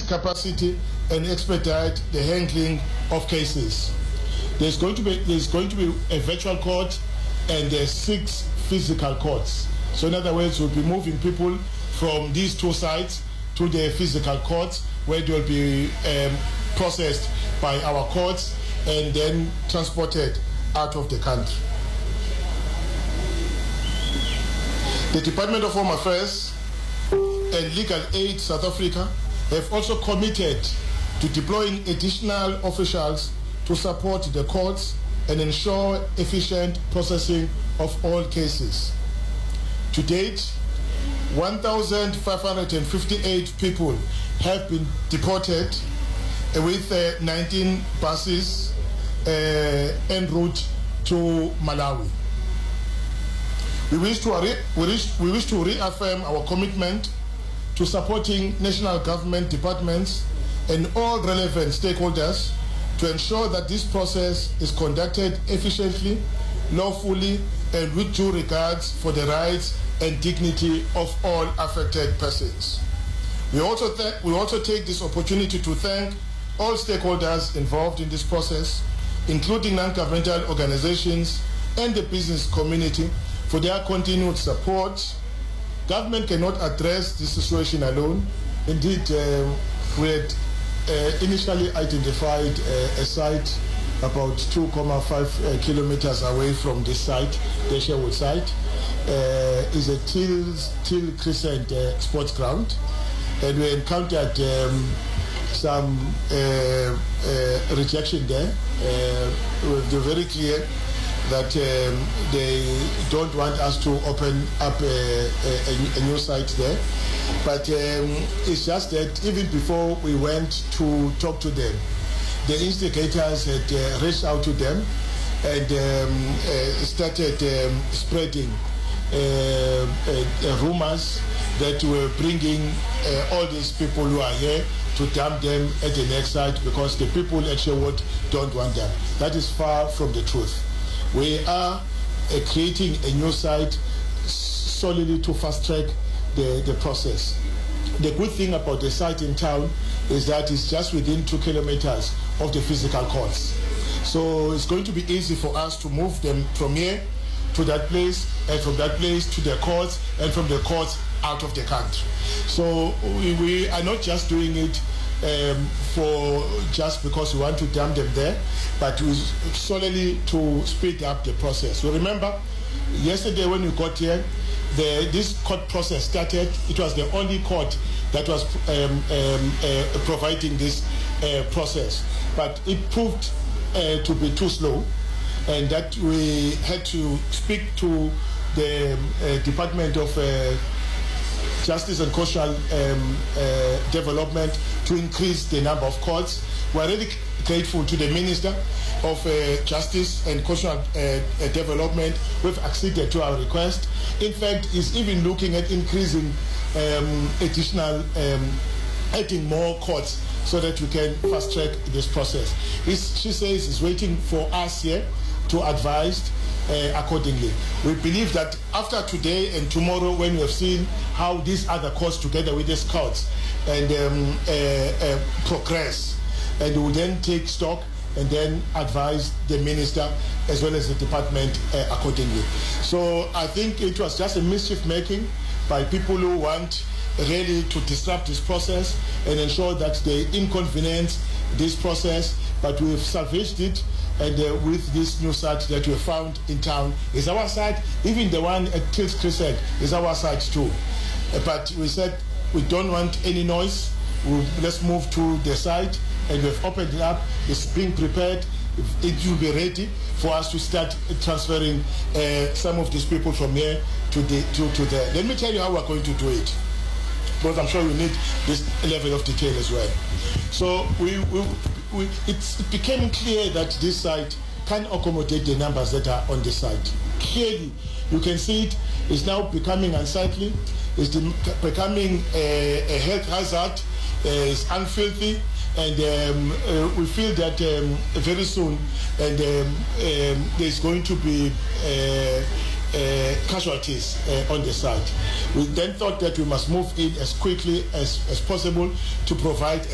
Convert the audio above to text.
capacity and expedite the handling of cases. There's going to be a virtual court and 6 physical courts. So in other words, we'll be moving people from these 2 sites to the physical courts, where they will be processed by our courts and then transported out of the country. The Department of Home Affairs and Legal Aid South Africa have also committed to deploying additional officials to support the courts and ensure efficient processing of all cases. To date, 1,558 people have been deported with 19 buses en route to Malawi. We wish to reaffirm our commitment to supporting national government departments and all relevant stakeholders to ensure that this process is conducted efficiently, lawfully, and with due regards for the rights and dignity of all affected persons. We also take this opportunity to thank all stakeholders involved in this process, including non-governmental organizations and the business community, for their continued support. Government cannot address this situation alone. Indeed, we had initially identified a site about 2.5 kilometers away from this site, the Sherwood site. Is a Till Crescent sports ground, and we encountered some rejection there. They're very clear that they don't want us to open up a new site there. But it's just that even before we went to talk to them, the instigators had reached out to them and started spreading rumors that were bringing all these people who are here to dump them at the next site because the people at Sherwood don't want them. That is far from the truth. We are creating a new site solely to fast-track the process. The good thing about the site in town is that it's just within 2 kilometers of the physical courts. So it's going to be easy for us to move them from here to that place, and from that place to the courts, and from the courts out of the country. So we are not just doing it for just because we want to dump them there, but solely to speed up the process. So remember, yesterday when we got here, this court process started. It was the only court that was providing this process, but it proved to be too slow, and that we had to speak to the Department of Justice and Social Development to increase the number of courts. We're really grateful to the Minister of Justice and Social Development who have acceded to our request. In fact, is even looking at increasing additional, adding more courts so that we can fast-track this process. She says is waiting for us here to advise accordingly. We believe that after today and tomorrow, when we have seen how these other courts together with the scouts and progress, and we will then take stock and then advise the minister as well as the department accordingly. So I think it was just a mischief making by people who want really to disrupt this process and ensure that they inconvenience this process, but we've salvaged it, and with this new site that we found in town is our site. Even the one at Till Crescent is our site too. But we said we don't want any noise. Let's move to the site, and we've opened it up. It's being prepared. It will be ready for us to start transferring some of these people from here to there. Let me tell you how we're going to do it, because I'm sure we need this level of detail as well. So it became clear that this site can accommodate the numbers that are on the site. Clearly, you can see it is now becoming unsightly. It's becoming a health hazard. It's unfilthy, and we feel that very soon, and there's going to be casualties on the site. We then thought that we must move in as quickly as possible to provide